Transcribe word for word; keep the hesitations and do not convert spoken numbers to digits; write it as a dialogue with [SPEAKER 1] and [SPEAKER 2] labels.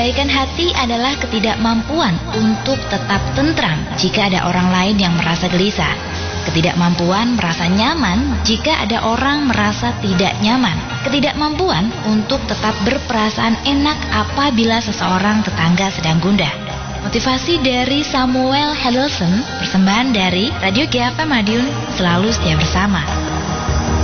[SPEAKER 1] Kebaikan hati adalah ketidakmampuan untuk tetap tentram jika ada orang lain yang merasa gelisah. Ketidakmampuan merasa nyaman jika ada orang merasa tidak nyaman. Ketidakmampuan untuk tetap berperasaan enak apabila seseorang tetangga sedang gundah. Motivasi dari Samuel Henderson, persembahan dari Radio G F M Madiun, selalu setia bersama.